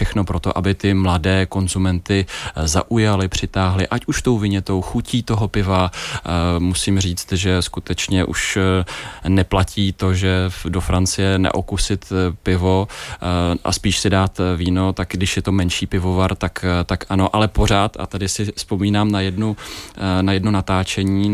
všechno pro to, aby ty mladé konzumenty zaujali, přitáhli, ať už tou vynětou chutí toho piva. Musím říct, že skutečně už neplatí to, že do Francie neokusit pivo a spíš si dát víno, tak když je to menší pivovar, tak ano, ale pořád, a tady si vzpomínám na jedno natáčení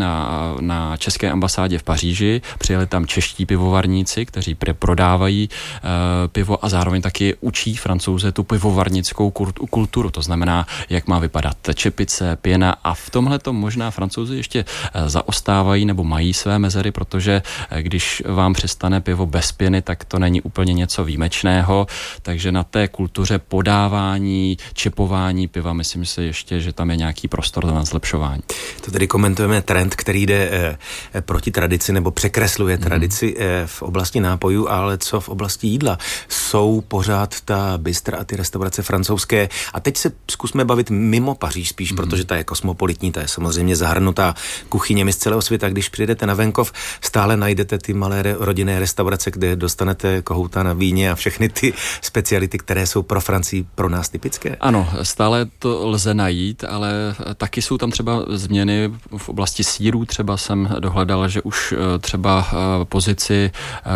na české ambasádě v Paříži, přijeli tam čeští pivovarníci, kteří prodávají pivo a zároveň taky učí Francouze tu pivovarnickou kulturu, to znamená, jak má vypadat čepice, pěna, a v tomhletom možná Francouzi ještě zaostávají nebo mají své mezery, protože když vám přistane pivo bez pěny, tak to není úplně něco výjimečného, takže na té kultuře podávání, čepování piva, myslím si ještě, že tam je nějaký prostor na zlepšování. To tedy komentujeme trend, který jde proti tradici nebo překresluje tradici v oblasti nápojů, ale co v oblasti jídla? Jsou pořád ta bystra a ty restaurace francouzské. A teď se zkusme bavit mimo Paříž spíš, protože ta je kosmopolitní, ta je samozřejmě zahrnutá kuchyněmi z celého světa. Když přijedete na venkov, stále najdete ty malé rodinné restaurace, kde dostanete kohouta na víně a všechny ty speciality, které jsou pro Francii pro nás typické. Ano, stále to lze najít, ale taky jsou tam třeba změny v oblasti sýrů. Třeba jsem dohledal, že už třeba pozici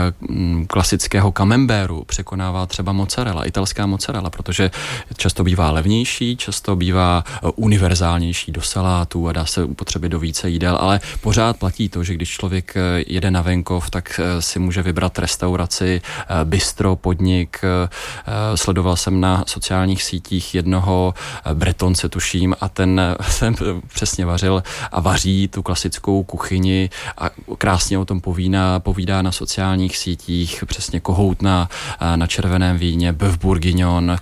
klasického camembertu překonává třeba mozzarella, italská mozzarella, protože často bývá levnější, často bývá univerzálnější do salátů a dá se upotřebit do více jídel, ale pořád platí to, že když člověk jede na venkov, tak si může vybrat restauraci, bistro, podnik. Sledoval jsem na sociálních sítích jednoho Bretonce, tuším, a ten přesně vařil a vaří tu klasickou kuchyni a krásně o tom povídá na sociálních sítích, přesně kohout na červeném víně, bœuf bourguignon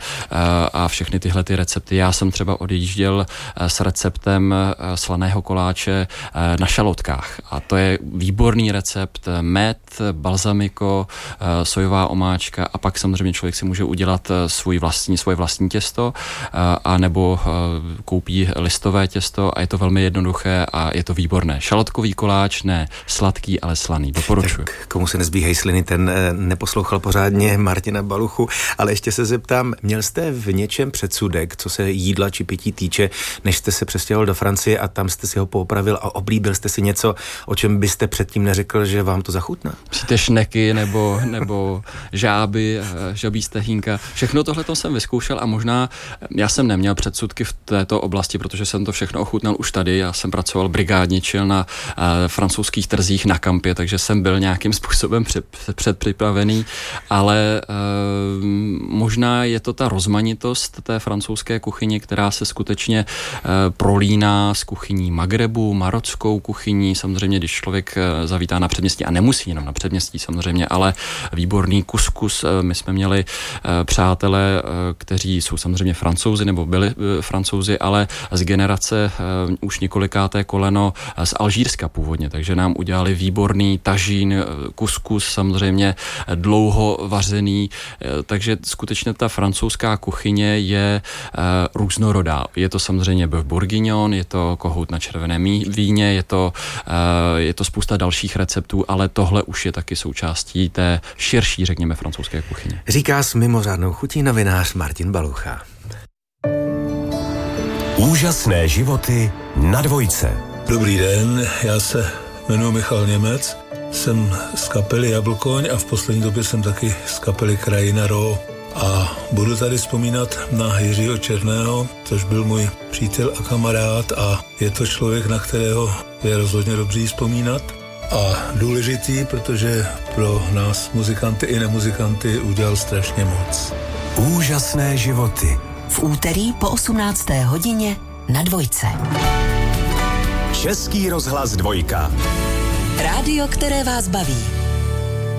a všechny tyhle ty recepty. Já jsem třeba odjížděl s receptem slaného koláče na šalotkách a to je výborný recept, med, balzamiko, sojová omáčka a pak samozřejmě člověk si může udělat svoje vlastní těsto a nebo koupí listové těsto a je to velmi jednoduché a je to výborné. Šalotkový koláč, ne sladký, ale slaný. Doporučuji. Tak komu se nezbíhají sliny, ten neposlouchal pořádně Martina Baluchu, ale ještě se zeptám, měl jste v něčem předsudek, co se jídla či pití týče, než jste se přestěhoval do Francie a tam jste si ho poopravil a oblíbil jste si něco, o čem byste předtím neřekl, že vám to zachutná? Myslíte šneky nebo žabí stehínka. Všechno tohle jsem vyzkoušel a možná já jsem neměl předsudky v této oblasti, protože jsem to všechno ochutnal už tady. Já jsem pracoval brigádničil na francouzských trzích na kampě, takže jsem byl nějakým způsobem předpřipravený, ale možná je to ta rozmanitost té francouzské kuchyně, která se skutečně prolíná s kuchyní Magrebu, marockou kuchyní. Samozřejmě, když člověk zavítá na předměstí, a nemusí jenom na předměstí samozřejmě, ale výborný kuskus. My jsme měli přátelé, kteří jsou samozřejmě Francouzi, nebo byli Francouzi, ale z generace už několikáté koleno z Alžírska původně, takže nám udělali výborný tažín, kuskus samozřejmě dlouho vařený, takže skutečně ta francouzská kuchyně je různorodá. Je to samozřejmě bœuf bourguignon, je to kohout na červeném víně, je to spousta dalších receptů, ale tohle už je taky součástí té širší, řekněme, francouzské kuchyně. Říká s mimořádnou chutí novinář Martin Balucha. Úžasné životy na Dvojce. Dobrý den, já se jmenuji Michal Němec, jsem z kapely Jablkoň a v poslední době jsem taky z kapely Krajina Ro. A budu tady vzpomínat na Jiřího Černého, což byl můj přítel a kamarád a je to člověk, na kterého je rozhodně dobře vzpomínat. A důležitý, protože pro nás muzikanty i nemuzikanty udělal strašně moc. Úžasné životy. V úterý po 18. hodině na Dvojce. Český rozhlas Dvojka. Rádio, které vás baví.